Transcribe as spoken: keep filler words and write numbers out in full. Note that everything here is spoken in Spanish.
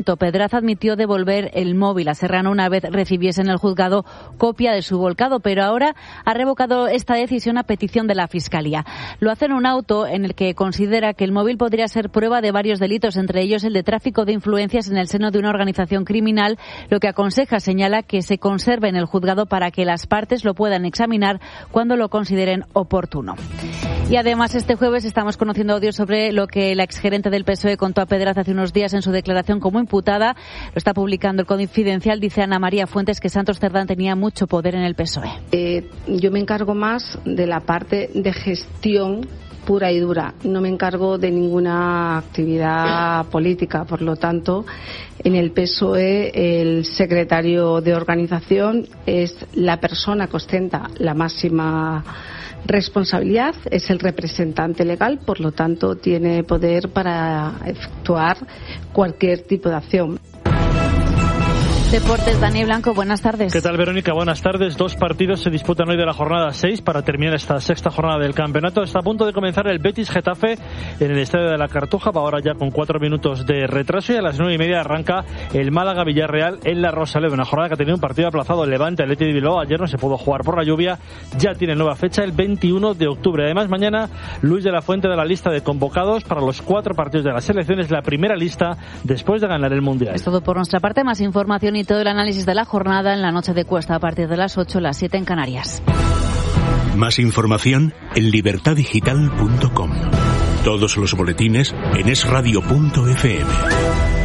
Pedraza admitió devolver el móvil a Serrano una vez recibiese en el juzgado copia de su volcado, pero ahora ha revocado esta decisión a petición de la Fiscalía. Lo hace en un auto en el que considera que el móvil podría ser prueba de varios delitos, entre ellos el de tráfico de influencias en el seno de una organización criminal, lo que aconseja, señala, que se conserve en el juzgado para que las partes lo puedan examinar cuando lo consideren oportuno. Y además este jueves estamos conociendo audios sobre lo que la exgerente del P S O E contó a Pedraza hace unos días en su declaración como imputada. Lo está publicando el Confidencial. Dice Ana María Fuentes que Santos Cerdán tenía mucho poder en el P S O E. Eh, yo me encargo más de la parte de gestión pura y dura. No me encargo de ninguna actividad política. Por lo tanto, en el P S O E el secretario de organización es la persona que ostenta la máxima responsabilidad, es el representante legal, por lo tanto tiene poder para efectuar cualquier tipo de acción. Deportes, Dani Blanco, buenas tardes. ¿Qué tal, Verónica? Buenas tardes. Dos partidos se disputan hoy de la jornada seis para terminar esta sexta jornada del campeonato. Está a punto de comenzar el Betis-Getafe en el Estadio de la Cartuja, ahora ya con cuatro minutos de retraso, y a las nueve y media arranca el Málaga-Villarreal en la Rosaleda, una jornada que ha tenido un partido aplazado. El Levante, el Athletic de Bilbao, ayer no se pudo jugar por la lluvia, ya tiene nueva fecha, el veintiuno de octubre. Además, mañana Luis de la Fuente da la lista de convocados para los cuatro partidos de la selección. Es la primera lista después de ganar el Mundial. Es todo por nuestra parte. Más información y todo el análisis de la jornada en la noche de Cuesta a partir de las ocho, las siete en Canarias. Más información en libertad digital punto com. Todos los boletines en es radio punto efe eme.